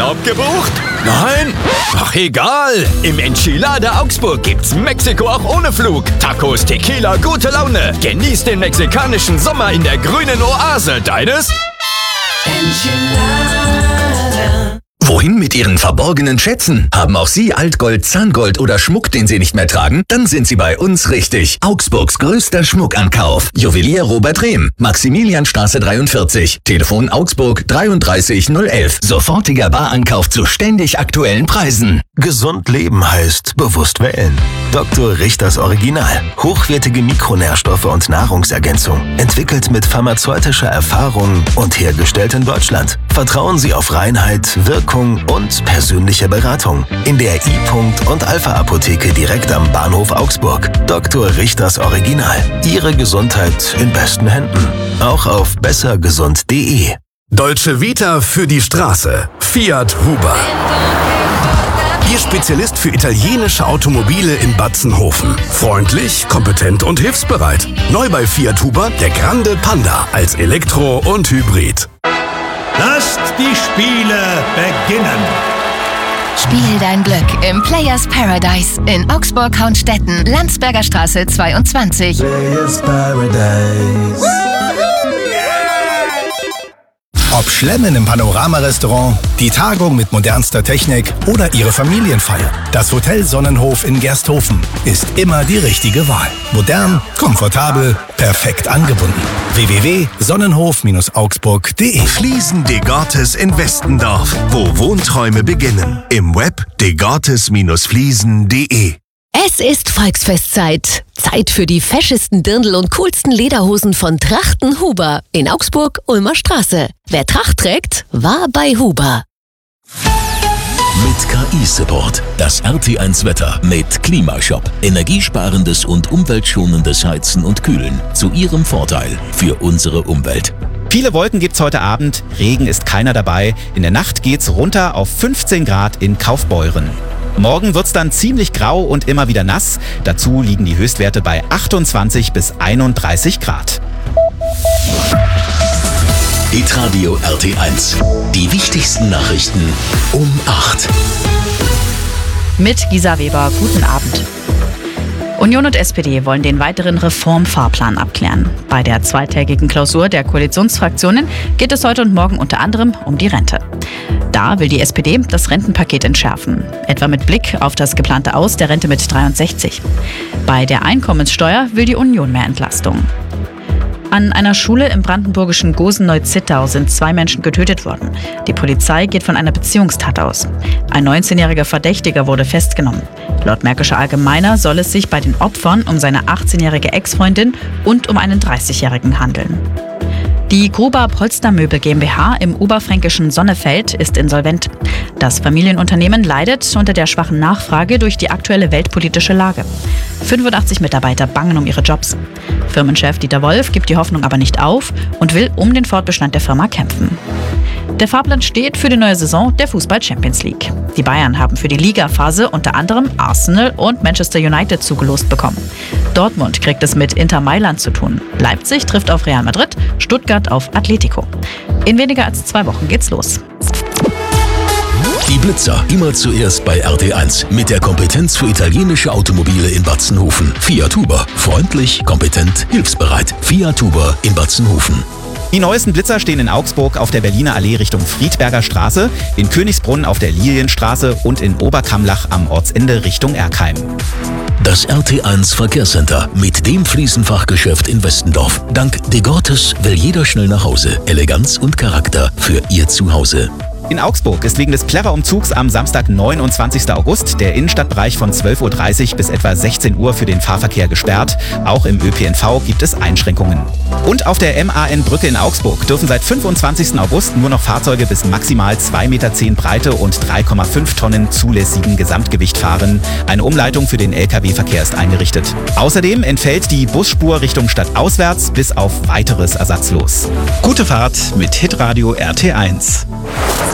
Urlaub gebucht? Nein? Ach, egal. Im Enchilada Augsburg gibt's Mexiko auch ohne Flug. Tacos, Tequila, gute Laune. Genießt den mexikanischen Sommer in der grünen Oase. Deines? Enchilada. Wohin mit Ihren verborgenen Schätzen? Haben auch Sie Altgold, Zahngold oder Schmuck, den Sie nicht mehr tragen? Dann sind Sie bei uns richtig. Augsburgs größter Schmuckankauf. Juwelier Robert Rehm, Maximilianstraße 43. Telefon Augsburg 33011. Sofortiger Barankauf zu ständig aktuellen Preisen. Gesund leben heißt bewusst wählen. Dr. Richters Original. Hochwertige Mikronährstoffe und Nahrungsergänzung. Entwickelt mit pharmazeutischer Erfahrung und hergestellt in Deutschland. Vertrauen Sie auf Reinheit, Wirkung und persönliche Beratung. In der I-Punkt und Alpha-Apotheke direkt am Bahnhof Augsburg. Dr. Richters Original. Ihre Gesundheit in besten Händen. Auch auf bessergesund.de. Dolce Vita für die Straße. Fiat Huber. Ihr Spezialist für italienische Automobile in Batzenhofen. Freundlich, kompetent und hilfsbereit. Neu bei Fiat Huber der Grande Panda als Elektro und Hybrid. Lasst die Spiele beginnen. Spiel dein Glück im Players Paradise in Augsburg-Haunstetten, Landsberger Straße 22. Players Paradise. Ob Schlemmen im Panorama-Restaurant, die Tagung mit modernster Technik oder Ihre Familienfeier, das Hotel Sonnenhof in Gersthofen ist immer die richtige Wahl. Modern, komfortabel, perfekt angebunden. www.sonnenhof-augsburg.de. Fliesen Degartes in Westendorf, wo Wohnträume beginnen. Im Web degartes-fliesen.de. Es ist Volksfestzeit. Zeit für die feschesten Dirndl und coolsten Lederhosen von Trachten Huber in Augsburg, Ulmer Straße. Wer Tracht trägt, war bei Huber. Mit KI-Support. Das RT1 Wetter mit Klimashop. Energiesparendes und umweltschonendes Heizen und Kühlen. Zu Ihrem Vorteil für unsere Umwelt. Viele Wolken gibt's heute Abend. Regen ist keiner dabei. In der Nacht geht's runter auf 15 Grad in Kaufbeuren. Morgen wird's dann ziemlich grau und immer wieder nass. Dazu liegen die Höchstwerte bei 28 bis 31 Grad. Hitradio RT1. Die wichtigsten Nachrichten um 8. Mit Gisa Weber, guten Abend. Union und SPD wollen den weiteren Reformfahrplan abklären. Bei der zweitägigen Klausur der Koalitionsfraktionen geht es heute und morgen unter anderem um die Rente. Da will die SPD das Rentenpaket entschärfen, etwa mit Blick auf das geplante Aus der Rente mit 63. Bei der Einkommenssteuer will die Union mehr Entlastung. An einer Schule im brandenburgischen Gosen-Neuzittau sind 2 Menschen getötet worden. Die Polizei geht von einer Beziehungstat aus. Ein 19-jähriger Verdächtiger wurde festgenommen. Laut Märkischer Allgemeiner soll es sich bei den Opfern um seine 18-jährige Ex-Freundin und um einen 30-jährigen handeln. Die Gruber Polstermöbel GmbH im oberfränkischen Sonnefeld ist insolvent. Das Familienunternehmen leidet unter der schwachen Nachfrage durch die aktuelle weltpolitische Lage. 85 Mitarbeiter bangen um ihre Jobs. Firmenchef Dieter Wolf gibt die Hoffnung aber nicht auf und will um den Fortbestand der Firma kämpfen. Der Fahrplan steht für die neue Saison der Fußball-Champions League. Die Bayern haben für die Ligaphase unter anderem Arsenal und Manchester United zugelost bekommen. Dortmund kriegt es mit Inter Mailand zu tun. Leipzig trifft auf Real Madrid, Stuttgart auf Atletico. In weniger als 2 Wochen geht's los. Die Blitzer, immer zuerst bei RT1. Mit der Kompetenz für italienische Automobile in Batzenhofen. Fiat Huber. Freundlich, kompetent, hilfsbereit. Fiat Huber in Batzenhofen. Die neuesten Blitzer stehen in Augsburg auf der Berliner Allee Richtung Friedberger Straße, in Königsbrunn auf der Lilienstraße und in Oberkamlach am Ortsende Richtung Erkheim. Das RT1 Verkehrscenter mit dem Fliesenfachgeschäft in Westendorf. Dank Degartes will jeder schnell nach Hause. Eleganz und Charakter für Ihr Zuhause. In Augsburg ist wegen des Plärrer-Umzugs am Samstag, 29. August, der Innenstadtbereich von 12.30 Uhr bis etwa 16 Uhr für den Fahrverkehr gesperrt. Auch im ÖPNV gibt es Einschränkungen. Und auf der MAN-Brücke in Augsburg dürfen seit 25. August nur noch Fahrzeuge bis maximal 2,10 Meter Breite und 3,5 Tonnen zulässigen Gesamtgewicht fahren. Eine Umleitung für den Lkw-Verkehr ist eingerichtet. Außerdem entfällt die Busspur Richtung stadtauswärts bis auf weiteres ersatzlos. Gute Fahrt mit Hitradio RT1.